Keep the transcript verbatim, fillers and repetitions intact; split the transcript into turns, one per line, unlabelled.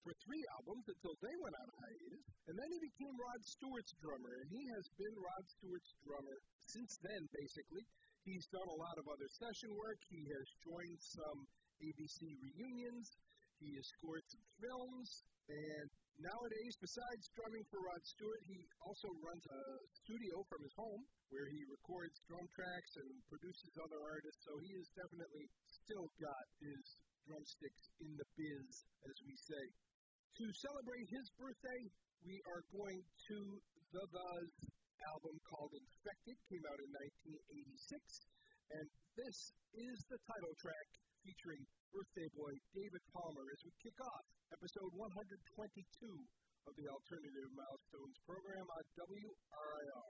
for three albums until they went on hiatus, and then he became Rod Stewart's drummer, and he has been Rod Stewart's drummer since then, basically. He's done a lot of other session work. He has joined some A B C reunions. He has scored some films, and nowadays, besides drumming for Rod Stewart, he also runs a studio from his home where he records drum tracks and produces other artists, so he has definitely still got his drumsticks in the biz, as we say. To celebrate his birthday, we are going to The Buzz album called Infected, came out in nineteen eighty-six, and this is the title track featuring birthday boy David Palmer as we kick off episode one hundred twenty-two of the Alternative Milestones program on W R I R.